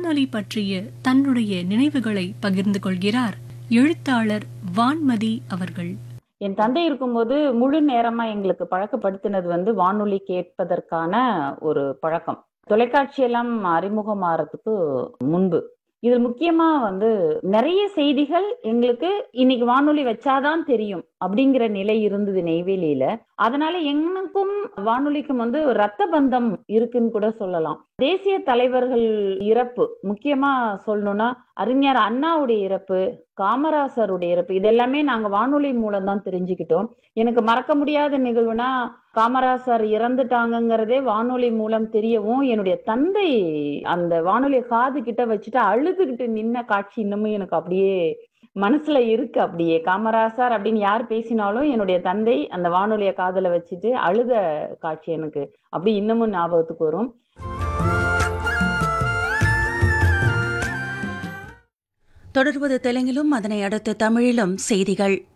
வானொலி பற்றிய தன்னுடைய நினைவுகளை பகிர்ந்து கொள்கிறார் எழுத்தாளர் வான்மதி அவர்கள். என் தந்தை இருக்கும்போது முழு நேரமா எங்களுக்கு பழக்கப்படுத்தினது வானொலி கேட்பதற்கான ஒரு பழக்கம். தொலைக்காட்சி எல்லாம் அறிமுகமாறதுக்கு முன்பு. இதில் முக்கியமா நிறைய செய்திகள் எங்களுக்கு இன்னைக்கு வானொலி வச்சாதான் தெரியும் அப்படிங்கிற நிலை இருந்தது நெய்வேலியில. அதனால எனக்கும் வானொலிக்கும் ரத்த பந்தம் இருக்குன்னு கூட சொல்லலாம். தேசிய தலைவர்கள் இறப்பு, முக்கியமா சொல்லணும்னா அறிஞர் அண்ணாவுடைய இறப்பு, காமராசருடைய இறப்பு, இதெல்லாமே நாங்க வானொலி மூலம் தான் தெரிஞ்சுக்கிட்டோம். எனக்கு மறக்க முடியாத நிகழ்வுனா காமராசர் இறந்துட்டாங்கிறதே வானொலி மூலம் தெரியவும், என்னுடைய தந்தை அந்த வானொலியை காது கிட்ட வச்சுட்டு அழுதுகிட்டு நின்ன காட்சி இன்னமும் எனக்கு அப்படியே மனசுல இருக்கு. அப்படியே காமராசர் அப்படின்னு யார் பேசினாலும் என்னுடைய தந்தை அந்த வானொலியை காதுல வச்சுட்டு அழுத காட்சி எனக்கு அப்படி இன்னமும் ஞாபகத்துக்கு வரும். தொடர்வது தெலுங்கிலும் அதனை அடுத்து தமிழிலும் செய்திகள்.